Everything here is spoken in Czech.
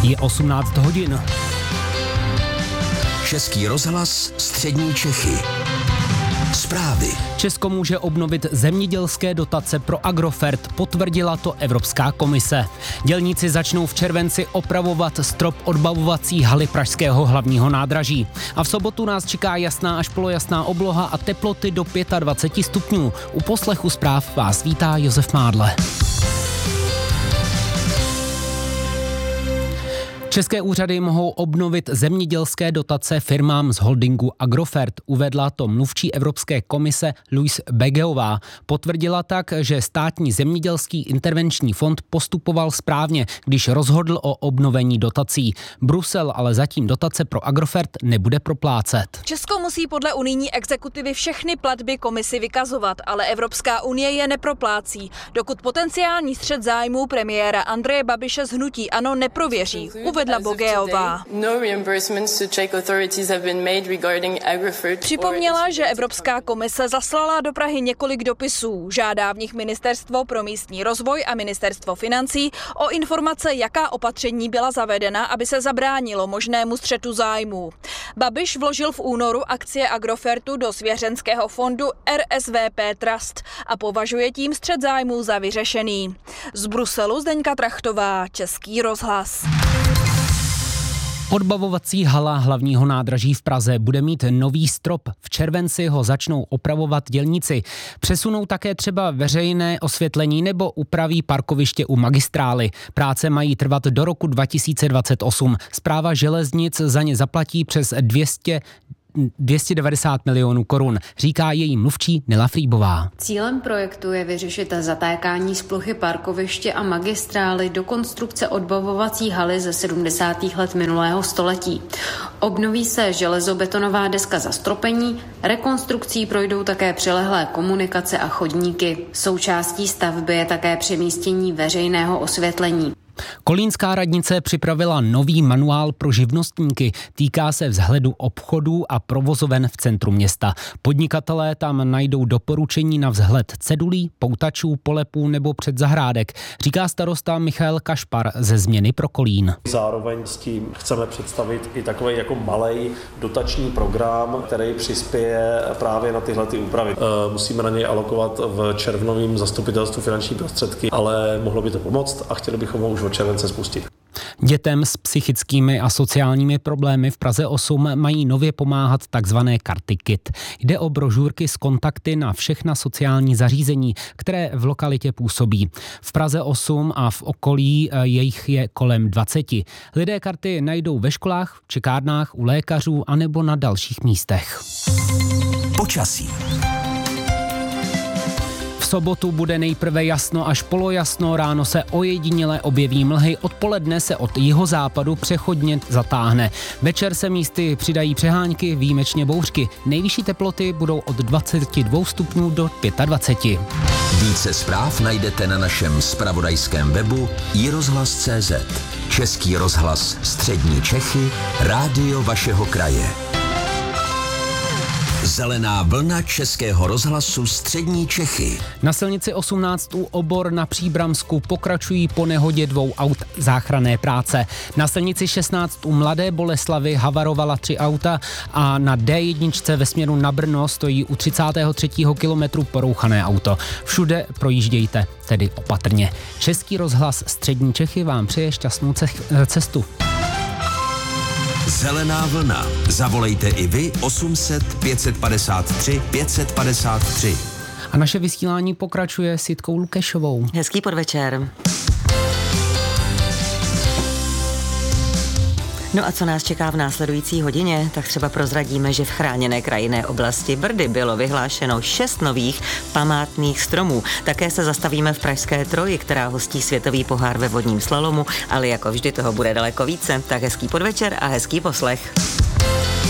Je 18 hodin. Český rozhlas Střední Čechy. Zprávy. Česko může obnovit zemědělské dotace pro Agrofert, potvrdila to Evropská komise. Dělníci začnou v červenci opravovat strop odbavovací haly pražského hlavního nádraží. A v sobotu nás čeká jasná až polojasná obloha a teploty do 25 stupňů. U poslechu zpráv vás vítá Josef Mádle. České úřady mohou obnovit zemědělské dotace firmám z holdingu Agrofert, uvedla to mluvčí Evropské komise Louise Begeová. Potvrdila tak, že státní zemědělský intervenční fond postupoval správně, když rozhodl o obnovení dotací. Brusel ale zatím dotace pro Agrofert nebude proplácet. Česko musí podle unijní exekutivy všechny platby komisi vykazovat, ale Evropská unie je neproplácí, dokud potenciální střet zájmů premiéra Andreje Babiše z hnutí ANO neprověří. Uvedla Bogeová. Připomněla, že Evropská komise zaslala do Prahy několik dopisů. Žádá v nich Ministerstvo pro místní rozvoj a Ministerstvo financí o informace, jaká opatření byla zavedena, aby se zabránilo možnému střetu zájmů. Babiš vložil v únoru akcie Agrofertu do svěřenského fondu RSVP Trust a považuje tím střet zájmů za vyřešený. Z Bruselu Zdeňka Trachtová, Český rozhlas. Odbavovací hala hlavního nádraží v Praze bude mít nový strop. V červenci ho začnou opravovat dělníci. Přesunou také třeba veřejné osvětlení nebo upraví parkoviště u magistrály. Práce mají trvat do roku 2028. Správa železnic za ně zaplatí přes 290 milionů korun, říká její mluvčí Nela Frýbová. Cílem projektu je vyřešit zatékání z plochy parkoviště a magistrály do konstrukce odbavovací haly ze 70. let minulého století. Obnoví se železobetonová deska zastropení, rekonstrukcí projdou také přilehlé komunikace a chodníky. Součástí stavby je také přemístění veřejného osvětlení. Kolínská radnice připravila nový manuál pro živnostníky. Týká se vzhledu obchodů a provozoven v centru města. Podnikatelé tam najdou doporučení na vzhled cedulí, poutačů, polepů nebo předzahrádek, říká starosta Michal Kašpar ze Změny pro Kolín. Zároveň s tím chceme představit i takový jako malej dotační program, který přispěje právě na tyhle ty úpravy. Musíme na něj alokovat v červnovém zastupitelstvu finanční prostředky, ale mohlo by to pomoct a chtěli bychom ho už od července spustit. Dětem s psychickými a sociálními problémy v Praze 8 mají nově pomáhat takzvané karty KIT. Jde o brožurky s kontakty na všechna sociální zařízení, které v lokalitě působí. V Praze 8 a v okolí jejich je kolem 20. Lidé karty najdou ve školách, v čekárnách, u lékařů anebo na dalších místech. Počasí. V sobotu bude nejprve jasno až polojasno, ráno se ojediněle objeví mlhy, odpoledne se od jihozápadu přechodně zatáhne. Večer se místy přidají přehánky, výjimečně bouřky. Nejvyšší teploty budou od 22 stupňů do 25. Více zpráv najdete na našem zpravodajském webu iRozhlas.cz. Český rozhlas Střední Čechy, rádio vašeho kraje. Zelená vlna Českého rozhlasu Střední Čechy. Na silnici 18 u Obor na Příbramsku pokračují po nehodě 2 aut záchranné práce. Na silnici 16 u Mladé Boleslavi havarovala 3 auta a na D1 ve směru na Brno stojí u 33. kilometru porouchané auto. Všude projíždějte, tedy opatrně. Český rozhlas Střední Čechy vám přeje šťastnou cestu. Zelená vlna. Zavolejte i vy 800 553 553. A naše vysílání pokračuje s Jitkou Lukešovou. Hezký podvečer. No a co nás čeká v následující hodině? Tak třeba prozradíme, že v chráněné krajinné oblasti Brdy bylo vyhlášeno 6 nových památných stromů. Také se zastavíme v Pražské Troji, která hostí světový pohár ve vodním slalomu, ale jako vždy toho bude daleko více. Tak hezký podvečer a hezký poslech.